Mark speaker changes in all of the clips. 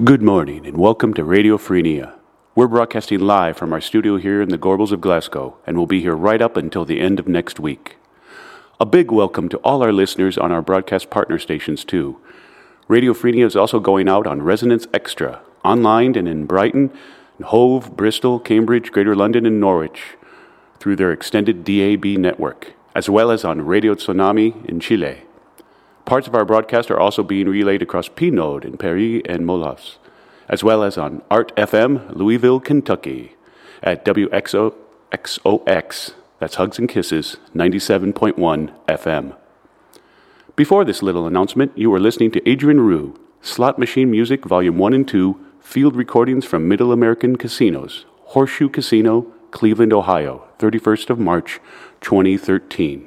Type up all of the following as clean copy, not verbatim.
Speaker 1: Good morning and welcome to Radio Freenia. We're broadcasting live from our studio here in the Gorbals of Glasgow, and we'll be here right up until the end of next week. A big welcome to all our listeners on our broadcast partner stations too. Radio Freenia is also going out on Resonance Extra, online and in Brighton, Hove, Bristol, Cambridge, Greater London, and Norwich, through their extended DAB network, as well as on Radio Tsunami in Chile. Parts of our broadcast are also being relayed across P-Node in Paris and Molas, as well as on Art FM, Louisville, Kentucky, at WXOX, that's Hugs and Kisses, 97.1 FM. Before this little announcement, you were listening to Adrian Rue, Slot Machine Music, Volume 1 and 2, field recordings from Middle American Casinos, Horseshoe Casino, Cleveland, Ohio, 31st of March, 2013.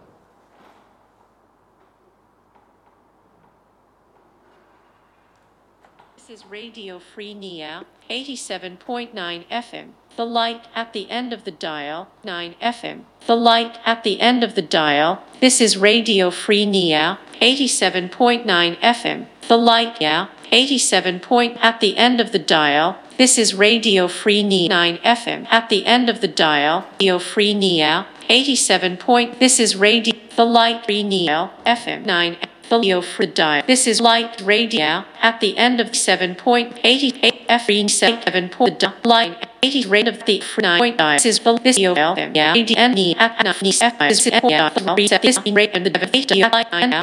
Speaker 2: This is Radio Freenia, 87.9 FM. The light at the end of the dial, 9 FM. The light at the end of the dial. This is Radio Freenia, 87.9 FM. The light, 87 point at the end of the dial. This is Radio Freenia, 9 FM. At the end of the dial, Radio Freenia, 87 point. This is Radio, the light Freenia, FM 9. Folio for dial. This is light radio at the end of 7.88 F 7 point line 80 rate of the 9. This is the video FM. Yeah, ADN at Nafni F is this rate and the data and